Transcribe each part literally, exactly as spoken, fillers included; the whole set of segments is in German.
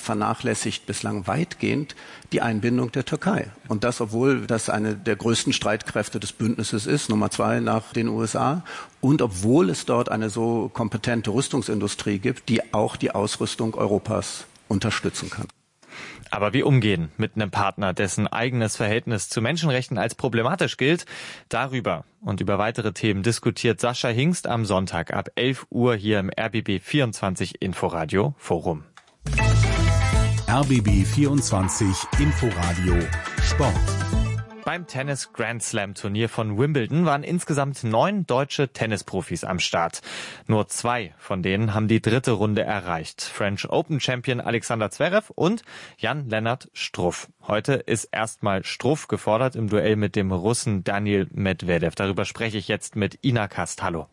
vernachlässigt bislang weitgehend die Einbindung der Türkei. Und das, obwohl das eine der größten Streitkräfte des Bündnisses ist, Nummer zwei nach den U S A. Und obwohl es dort eine so kompetente Rüstungsindustrie gibt, die auch die Ausrüstung Europas unterstützen kann. Aber wie umgehen mit einem Partner, dessen eigenes Verhältnis zu Menschenrechten als problematisch gilt? Darüber und über weitere Themen diskutiert Sascha Hingst am Sonntag ab elf Uhr hier im R B B vierundzwanzig Inforadio Forum. R B B vierundzwanzig Inforadio Sport. Beim Tennis Grand Slam Turnier von Wimbledon waren insgesamt neun deutsche Tennisprofis am Start. Nur zwei von denen haben die dritte Runde erreicht. French Open Champion Alexander Zverev und Jan-Lennart Struff. Heute ist erstmal Struff gefordert im Duell mit dem Russen Daniil Medvedev. Darüber spreche ich jetzt mit Ina Kast. Hallo.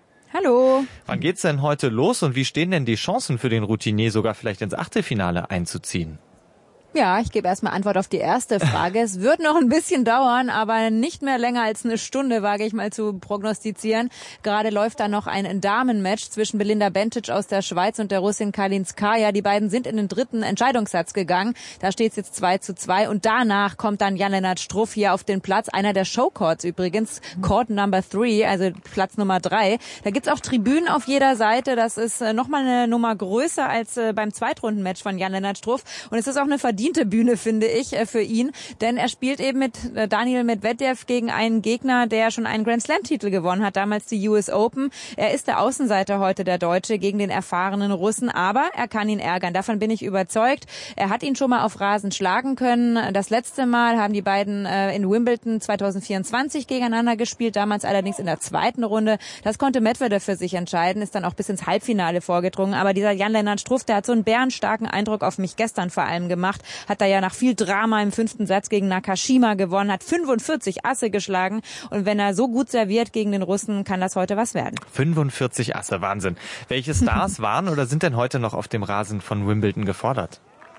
Hallo. Wann geht's denn heute los und wie stehen denn die Chancen für den Routinier, sogar vielleicht ins Achtelfinale einzuziehen? Ja, ich gebe erstmal Antwort auf die erste Frage. Es wird noch ein bisschen dauern, aber nicht mehr länger als eine Stunde, wage ich mal zu prognostizieren. Gerade läuft da noch ein Damenmatch zwischen Belinda Bencic aus der Schweiz und der Russin Kalinskaya. Die beiden sind in den dritten Entscheidungssatz gegangen. Da steht es jetzt zwei zu zwei und danach kommt dann Jan-Lennart Struff hier auf den Platz. Einer der Showcourts übrigens, Court Number Three, also Platz Nummer drei. Da gibt's auch Tribünen auf jeder Seite. Das ist nochmal eine Nummer größer als beim Zweitrundenmatch von Jan-Lennart Struff. Und es ist auch eine verdiente Bühne, finde ich, für ihn, denn er spielt eben mit Daniil Medvedev gegen einen Gegner, der schon einen Grand Slam-Titel gewonnen hat, damals die U S Open. Er ist der Außenseiter heute, der Deutsche, gegen den erfahrenen Russen, aber er kann ihn ärgern. Davon bin ich überzeugt. Er hat ihn schon mal auf Rasen schlagen können. Das letzte Mal haben die beiden in Wimbledon zwanzig vierundzwanzig gegeneinander gespielt, damals allerdings in der zweiten Runde. Das konnte Medvedev für sich entscheiden, ist dann auch bis ins Halbfinale vorgedrungen. Aber dieser Jan-Lennart Struff, der hat so einen bärenstarken Eindruck auf mich gestern vor allem gemacht. Hat da ja nach viel Drama im fünften Satz gegen Nakashima gewonnen, hat fünfundvierzig Asse geschlagen. Und wenn er so gut serviert gegen den Russen, kann das heute was werden. fünfundvierzig Asse, Wahnsinn. Welche Stars waren oder sind denn heute noch auf dem Rasen von Wimbledon gefordert?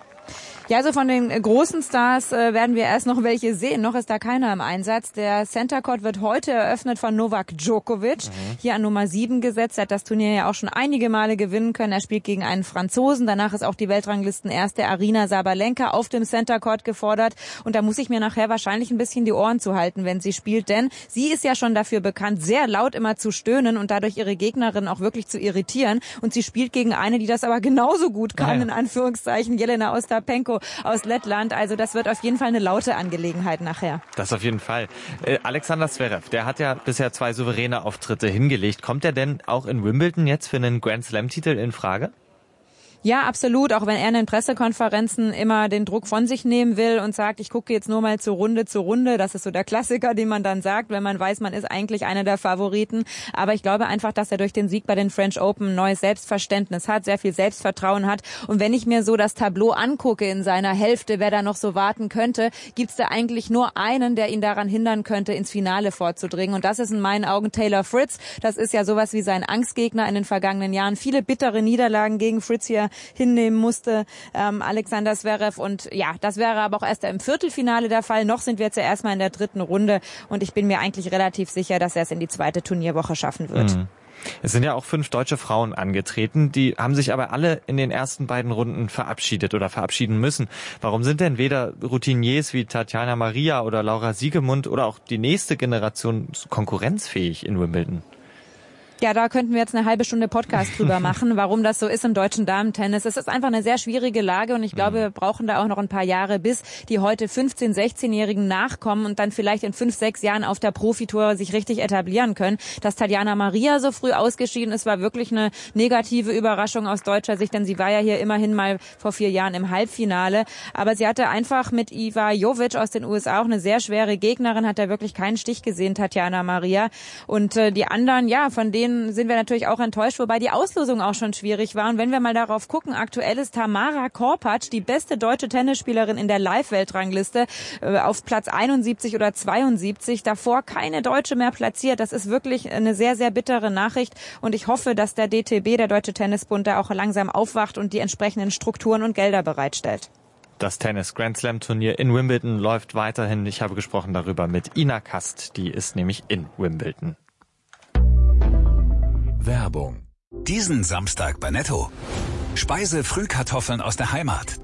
Ja, also von den großen Stars äh, werden wir erst noch welche sehen. Noch ist da keiner im Einsatz. Der Center Court wird heute eröffnet von Novak Djokovic. Mhm. Hier an Nummer sieben gesetzt. Er hat das Turnier ja auch schon einige Male gewinnen können. Er spielt gegen einen Franzosen. Danach ist auch die Weltranglistenerste Aryna Sabalenka auf dem Center Court gefordert. Und da muss ich mir nachher wahrscheinlich ein bisschen die Ohren zuhalten, wenn sie spielt. Denn sie ist ja schon dafür bekannt, sehr laut immer zu stöhnen und dadurch ihre Gegnerin auch wirklich zu irritieren. Und sie spielt gegen eine, die das aber genauso gut kann, ja, ja. in Anführungszeichen, Jelena Ostapenko aus Lettland. Also das wird auf jeden Fall eine laute Angelegenheit nachher. Das auf jeden Fall. Äh, Alexander Zverev, der hat ja bisher zwei souveräne Auftritte hingelegt. Kommt er denn auch in Wimbledon jetzt für einen Grand Slam-Titel in Frage? Ja, absolut. Auch wenn er in den Pressekonferenzen immer den Druck von sich nehmen will und sagt, ich gucke jetzt nur mal zur Runde zur Runde. Das ist so der Klassiker, den man dann sagt, wenn man weiß, man ist eigentlich einer der Favoriten. Aber ich glaube einfach, dass er durch den Sieg bei den French Open ein neues Selbstverständnis hat, sehr viel Selbstvertrauen hat. Und wenn ich mir so das Tableau angucke in seiner Hälfte, wer da noch so warten könnte, gibt's da eigentlich nur einen, der ihn daran hindern könnte, ins Finale vorzudringen. Und das ist in meinen Augen Taylor Fritz. Das ist ja sowas wie sein Angstgegner in den vergangenen Jahren. Viele bittere Niederlagen gegen Fritz hier hinnehmen musste, ähm, Alexander Zverev. Und ja, das wäre aber auch erst im Viertelfinale der Fall. Noch sind wir jetzt ja erstmal in der dritten Runde und ich bin mir eigentlich relativ sicher, dass er es in die zweite Turnierwoche schaffen wird. Mhm. Es sind ja auch fünf deutsche Frauen angetreten, die haben sich aber alle in den ersten beiden Runden verabschiedet oder verabschieden müssen. Warum sind denn weder Routiniers wie Tatjana Maria oder Laura Siegemund oder auch die nächste Generation konkurrenzfähig in Wimbledon? Ja, da könnten wir jetzt eine halbe Stunde Podcast drüber machen, warum das so ist im deutschen Damentennis. Es ist einfach eine sehr schwierige Lage und ich glaube, wir brauchen da auch noch ein paar Jahre, bis die heute fünfzehn-, sechzehnjährigen nachkommen und dann vielleicht in fünf, sechs Jahren auf der Profitour sich richtig etablieren können. Dass Tatjana Maria so früh ausgeschieden ist, war wirklich eine negative Überraschung aus deutscher Sicht, denn sie war ja hier immerhin mal vor vier Jahren im Halbfinale. Aber sie hatte einfach mit Iva Jovic aus den U S A auch eine sehr schwere Gegnerin, hat da wirklich keinen Stich gesehen, Tatjana Maria. Und äh, die anderen, ja, von denen sind wir natürlich auch enttäuscht, wobei die Auslosung auch schon schwierig war. Und wenn wir mal darauf gucken, aktuell ist Tamara Korpatsch die beste deutsche Tennisspielerin in der Live-Weltrangliste äh, auf Platz einundsiebzig oder zweiundsiebzig. Davor keine Deutsche mehr platziert. Das ist wirklich eine sehr, sehr bittere Nachricht. Und ich hoffe, dass der D T B, der Deutsche Tennisbund, da auch langsam aufwacht und die entsprechenden Strukturen und Gelder bereitstellt. Das Tennis Grand Slam Turnier in Wimbledon läuft weiterhin. Ich habe gesprochen darüber mit Ina Kast. Die ist nämlich in Wimbledon. Werbung. Diesen Samstag bei Netto. Speise Frühkartoffeln aus der Heimat.